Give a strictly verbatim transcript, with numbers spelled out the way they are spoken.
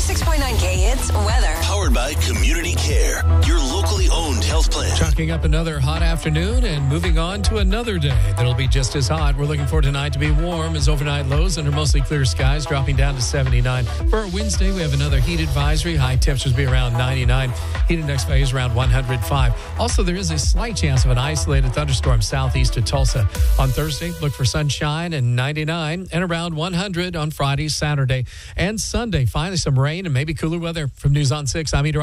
six point nine K Hits weather. Powered by Community Care, your locally owned health plan. Chalking up another hot afternoon and moving on to another day that'll be just as hot. We're looking for tonight to be warm as overnight lows under mostly clear skies, dropping down to seventy-nine. For our Wednesday, we have another heat advisory. High temperatures be around ninety-nine. Heat index values around one hundred five. Also, there is a slight chance of an isolated thunderstorm southeast of Tulsa. On Thursday, look for sunshine and ninety-nine and around one hundred on Friday, Saturday, and Sunday. Finally, some rain and maybe cooler weather. From News on six, I'm Meteorologist